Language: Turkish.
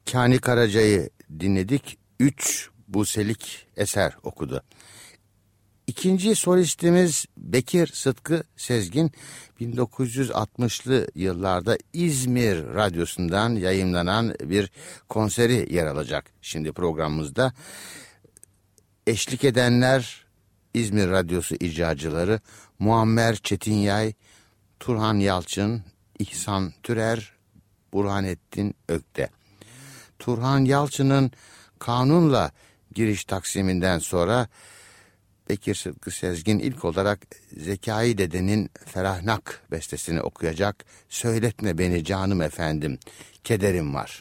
Kani Karaca'yı dinledik. 3 buselik eser okudu. İkinci solistimiz Bekir Sıtkı Sezgin, 1960'lı yıllarda İzmir Radyosu'ndan yayımlanan bir konseri yer alacak şimdi programımızda. Eşlik edenler İzmir Radyosu icracıları Muammer Çetinyay, Turhan Yalçın, İhsan Türer, Burhanettin Ökte. Turhan Yalçın'ın Kanun'la giriş taksiminden sonra Bekir Sıtkı Sezgin ilk olarak Zekai Dede'nin Ferahnak bestesini okuyacak. Söyletme beni canım efendim, kederim var.